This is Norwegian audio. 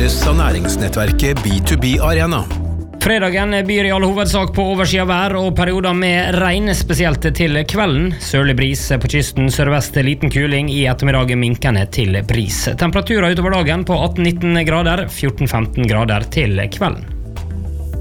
presenteres av næringsnettverket B2B Arena. Fredagen byr i all hovedsak på oversida vær og perioder med regn, spesielt til kvelden. Sørlig bris på kysten, sørvest liten kuling, i ettermiddag minkende til bris. Temperaturer utover dagen på 18-19 grader, 14-15 grader til kvelden.